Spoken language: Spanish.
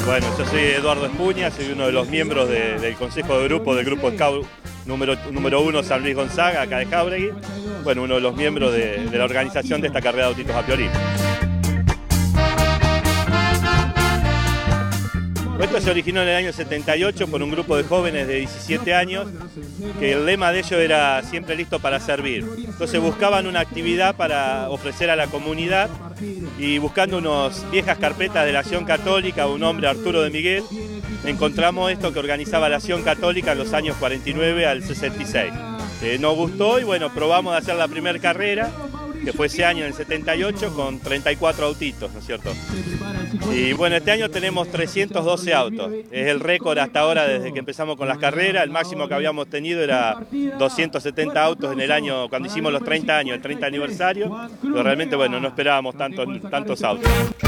Bueno, yo soy Eduardo Espuña, soy uno de los miembros del Consejo de Grupo del Grupo Scout número 1 San Luis Gonzaga, acá de Jáuregui. Bueno, uno de los miembros de la organización de esta carrera de autitos a Piolín. Esto se originó en el año 78 por un grupo de jóvenes de 17 años, que el lema de ellos era siempre listo para servir. Entonces buscaban una actividad para ofrecer a la comunidad y buscando unas viejas carpetas de la Acción Católica, un hombre, Arturo de Miguel, encontramos esto que organizaba la Acción Católica en los años 49 al 66. Nos gustó y bueno, probamos de hacer la primera carrera, que fue ese año en el 78, con 34 autitos, ¿no es cierto? Y bueno, este año tenemos 312 autos. Es el récord hasta ahora desde que empezamos con las carreras. El máximo que habíamos tenido era 270 autos en el año, cuando hicimos los 30 años, el 30 aniversario. Pero realmente, bueno, no esperábamos tantos autos.